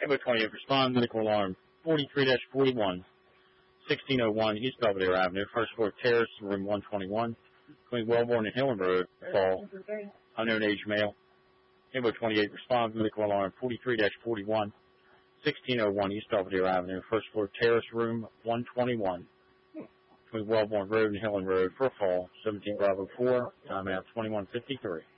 Echo 28 respond, medical alarm 43-41, 1601 East Belvedere Avenue, first floor terrace, room 121, between Wellborn and Hillen Road, fall, unknown age male. Echo 28 responds, medical alarm 43-41, 1601 East Belvedere Avenue, first floor terrace, room 121, between Wellborn Road and Hillen Road, for fall, 17 Bravo 4, time out 21:53.